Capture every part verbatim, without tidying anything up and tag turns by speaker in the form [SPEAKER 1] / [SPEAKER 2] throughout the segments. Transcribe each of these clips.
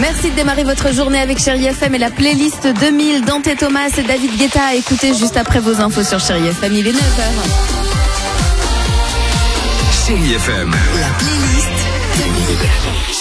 [SPEAKER 1] Merci de démarrer votre journée avec Chérie F M et la playlist deux mille Dante Thomas et David Guetta à écouter juste après vos infos sur Chérie F M. Il est neuf heures.
[SPEAKER 2] Chérie F M.
[SPEAKER 3] La playlist deux mille.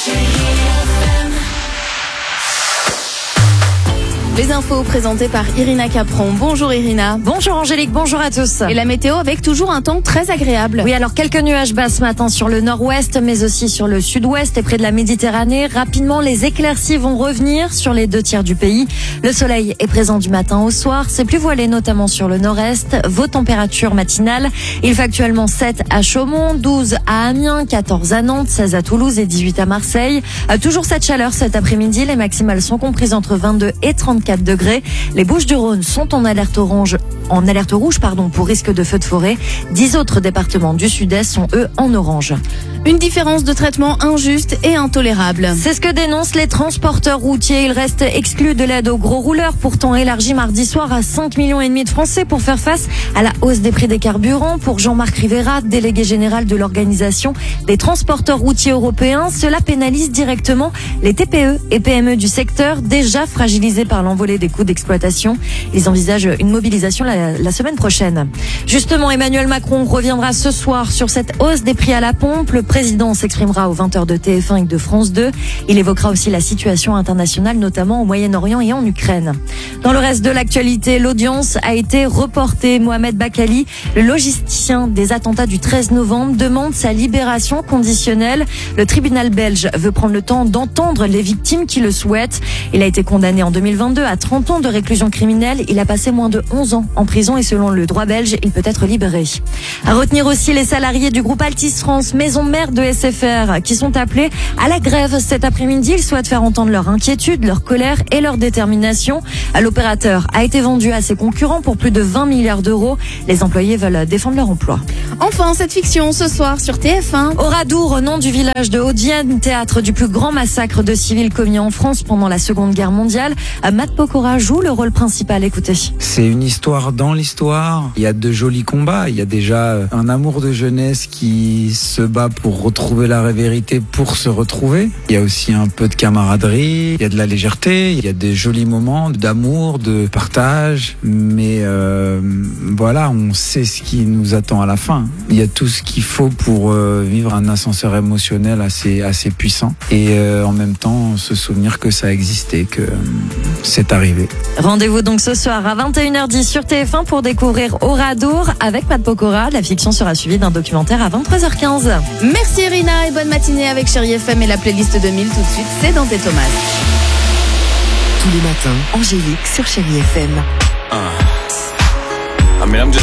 [SPEAKER 1] Les infos présentées par Irina Capron. Bonjour Irina.
[SPEAKER 4] Bonjour Angélique, bonjour à tous.
[SPEAKER 1] Et la météo avec toujours un temps très agréable.
[SPEAKER 4] Oui, alors quelques nuages bas ce matin sur le nord-ouest, mais aussi sur le sud-ouest et près de la Méditerranée. Rapidement, les éclaircies vont revenir sur les deux tiers du pays. Le soleil est présent du matin au soir. C'est plus voilé notamment sur le nord-est. Vos températures matinales, il fait actuellement sept à Chaumont, douze à Amiens, quatorze à Nantes, seize à Toulouse et dix-huit à Marseille. Euh, toujours cette chaleur cet après-midi. Les maximales sont comprises entre vingt-deux et trente-quatre degrés. Les Bouches-du-Rhône sont en alerte orange, en alerte rouge, pardon, pour risque de feu de forêt. Dix autres départements du sud-est sont eux en orange.
[SPEAKER 1] Une différence de traitement injuste et intolérable.
[SPEAKER 4] C'est ce que dénoncent les transporteurs routiers. Ils restent exclus de l'aide aux gros rouleurs, pourtant élargie mardi soir à cinq millions et demi de Français pour faire face à la hausse des prix des carburants. Pour Jean-Marc Rivera, délégué général de l'organisation des transporteurs routiers européens, cela pénalise directement les T P E et P M E du secteur, déjà fragilisés par l'envolée des coûts d'exploitation. Ils envisagent une mobilisation la, la semaine prochaine. Justement, Emmanuel Macron reviendra ce soir sur cette hausse des prix à la pompe. Le président s'exprimera aux vingt heures de T F un et de France deux. Il évoquera aussi la situation internationale, notamment au Moyen-Orient et en Ukraine. Dans le reste de l'actualité, l'audience a été reportée. Mohamed Bakali, le logisticien des attentats du treize novembre, demande sa libération conditionnelle. Le tribunal belge veut prendre le temps d'entendre les victimes qui le souhaitent. Il a été condamné en deux mille vingt-deux à trente ans de réclusion criminelle. Il a passé moins de onze ans en prison et selon le droit belge, il peut être libéré. À retenir aussi les salariés du groupe Altis France, maison mère de S F R, qui sont appelés à la grève cet après-midi. Ils souhaitent faire entendre leur inquiétude, leur colère et leur détermination. L'opérateur a été vendu à ses concurrents pour plus de vingt milliards d'euros. Les employés veulent défendre leur emploi.
[SPEAKER 1] Enfin, cette fiction ce soir sur T F un.
[SPEAKER 4] Oradour, nom du village de Haute-Vienne, théâtre du plus grand massacre de civils commis en France pendant la Seconde Guerre mondiale. Matt Pokora joue le rôle principal. Écoutez.
[SPEAKER 5] C'est une histoire dans l'histoire. Il y a de jolis combats. Il y a déjà un amour de jeunesse qui se bat pour retrouver la vérité, pour se retrouver. Il y a aussi un peu de camaraderie. Il y a de la légèreté. Il y a des jolis moments d'amour, de partage. Mais euh, voilà, on sait ce qui nous attend à la fin. Il y a tout ce qu'il faut pour euh, vivre un ascenseur émotionnel assez, assez puissant. Et euh, en même temps, se souvenir que ça existait, que euh, c'est arrivé.
[SPEAKER 4] Rendez-vous donc ce soir à vingt et une heures dix sur T F un pour découvrir Oradour avec Matt Pokora. La fiction sera suivie d'un documentaire à vingt-trois heures quinze.
[SPEAKER 1] Merci Irina et bonne matinée avec Chérie F M et la playlist deux mille. Tout de suite, c'est Dante Thomas.
[SPEAKER 3] Tous les matins, Angélique sur Chérie F M.
[SPEAKER 2] Ah. Ah, mesdames,